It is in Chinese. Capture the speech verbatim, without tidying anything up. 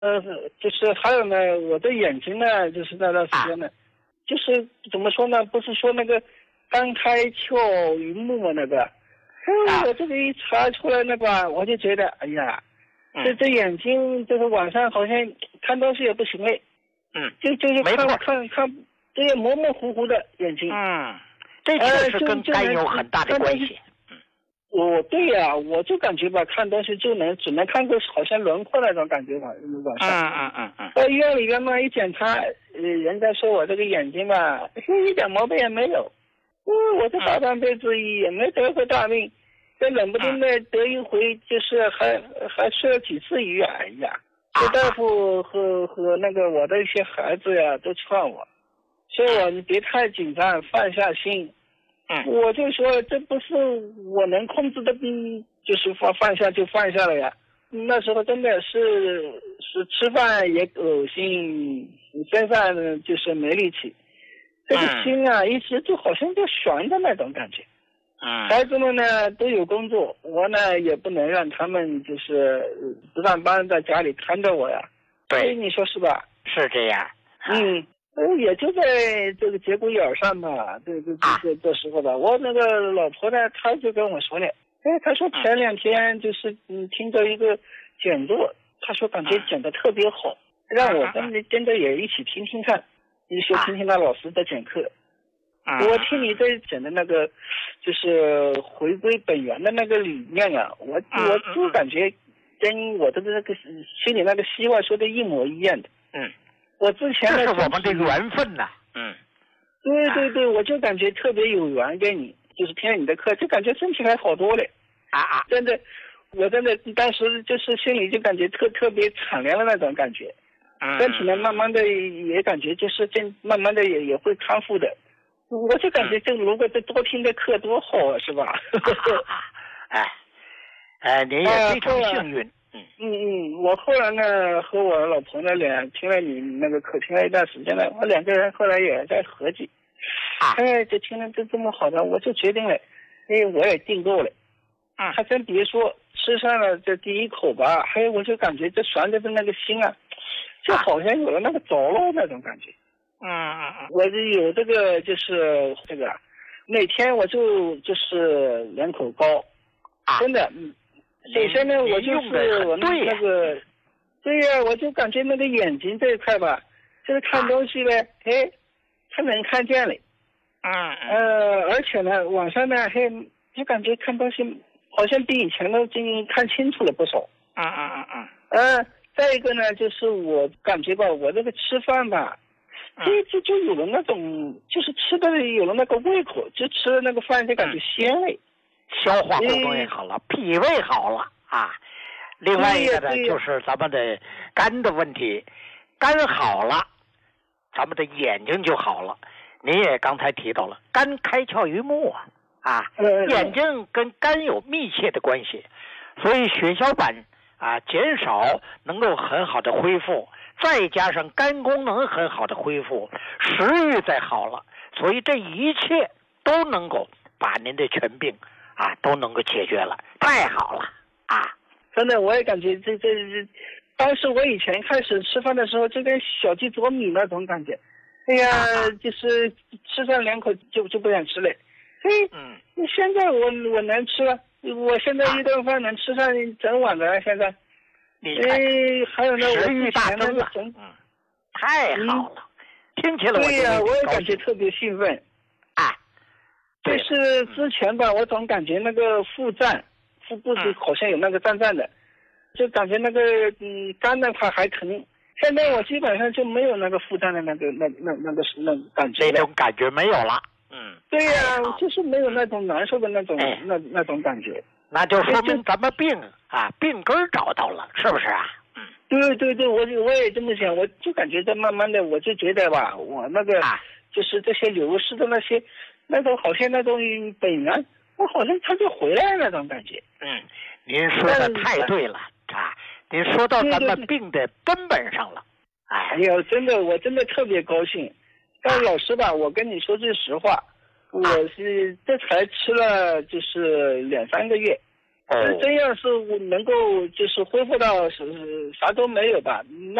呃，就是还有呢，我的眼睛呢，就是那段时间呢，啊、就是怎么说呢？不是说那个肝开窍于目嘛那个，哎，我这个一查出来那个，我就觉得，哎呀，这这眼睛这个晚上好像看东西也不行嘞， 嗯， 就就是看看看，这个模模糊糊的眼睛， 嗯，这确实跟肝有很大的关系。 我对呀、啊，我就感觉吧，看东西就能只能看个好像轮廓那种感觉吧，晚上。 嗯嗯嗯嗯。 到医院里边嘛，一检查，呃，人家说我这个眼睛吧，一点毛病也没有。嗯，我这大半辈子也没得过大病，这冷不丁的得一回，就是还还去了几次医院。哎呀，这大夫和和那个我的一些孩子呀，都劝我，说我你别太紧张，放下心。我就说这不是我能控制的病，就是放放下就放下了呀。那时候真的是是吃饭也恶心，身上就是没力气，这个心啊一直就好像就悬的那种感觉。 嗯， 孩子们呢都有工作，我呢也不能让他们就是不上班在家里看着我呀。 对， 你说是吧？ 是这样。 嗯。呃，也就在这个节骨眼上吧，这这这这时候吧，我那个老婆呢，她就跟我说了，哎，她说前两天就是嗯听着一个讲座，她说感觉讲的特别好，让我跟着跟着也一起听听看，一起听听她老师的讲课。我听你在讲的那个，就是回归本源的那个理念啊，我我就感觉跟我的那个心里那个希望说的一模一样的。 嗯。 我之前这是我们的缘分呐、啊，嗯， 对对对，我就感觉特别有缘跟你，就是听了你的课，就感觉身体还好多了， 啊啊， 真的，我真的当时就是心里就感觉特特别敞亮的那种感觉， 嗯， 身体呢慢慢的也感觉就是真慢慢的也也会康复的，我就感觉这如果这多听的课多好啊，是吧？ 哎，哎，您也非常幸运。 嗯嗯，我后来呢和我老婆呢俩听了你那个课听了一段时间了，我两个人后来也在合计，哎，这听了这这么好的，我就决定了，哎，我也订购了。 嗯， 还真别说，吃上了这第一口吧，还有我就感觉这悬着的那个心啊，就好像有了那个着落那种感觉。 嗯嗯嗯， 我就有这个就是这个，每天我就就是两口膏，真的嗯。首先呢，我就是我那那个，对呀、啊，我就感觉那个眼睛这一块吧，就是看东西呢，哎，他能看见了， 嗯呃，而且呢，晚上呢，还就感觉看东西好像比以前都经看清楚了不少。 嗯嗯嗯嗯。 呃，再一个呢，就是我感觉吧，我这个吃饭吧，就就就有了那种，就是吃的有了那个胃口，就吃了那个饭就感觉鲜味。 消化功能也好了，脾胃好了啊。另外一个呢，就是咱们的肝的问题，肝好了，咱们的眼睛就好了。您也刚才提到了，肝开窍于目啊，啊，眼睛跟肝有密切的关系，所以血小板啊减少能够很好的恢复，再加上肝功能很好的恢复，食欲再好了，所以这一切都能够把您的全病啊，都能够解决了，太好了啊！ 真的，我也感觉这这这，当时我以前开始吃饭的时候，就跟小鸡啄米那种感觉，哎呀，啊、就是吃上两口就就不想吃了。哎， 嗯， 现在我我能吃了，我现在一顿饭能吃上整碗的，现在。哎，还有呢， 食欲大增了， 嗯， 太好了，嗯、听起来我对呀、啊，我也感觉特别兴奋。 啊。 就是之前吧，我总感觉那个腹胀，腹部是好像有那个胀胀的，就感觉那个嗯肝的话还疼。现在我基本上就没有那个腹胀的那个那那那个那感觉。 那种感觉没有了。嗯。 对呀、啊，就是没有那种难受的那种、哎、那那种感觉。 那就说明咱们病啊病根找到了，是不是啊？ 嗯。对对对，我我也这么想，我就感觉在慢慢的，我就觉得吧，我那个、啊、就是这些流失的那些。那种好像那种本源，我好像他就回来了那种感觉。 嗯，您说的太对了啊！您说到咱们病的根本上了。 哎呀，真的，我真的特别高兴。但老师吧，我跟你说句实话，我是这才吃了就是两三个月， 哦， 这样是能够就是恢复到是啥都没有吧？